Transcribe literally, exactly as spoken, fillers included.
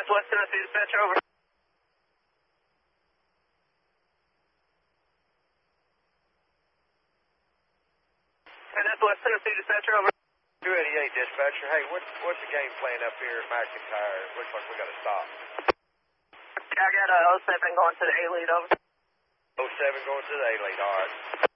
West Tennessee dispatcher, over. And that's West Tennessee dispatcher, over. two eighty-eight dispatcher. Hey, what, what's the game plan up here at McIntyre? Looks like we got to stop. I got a oh seven going to the A-lead, over. oh seven going to the A-lead, all right.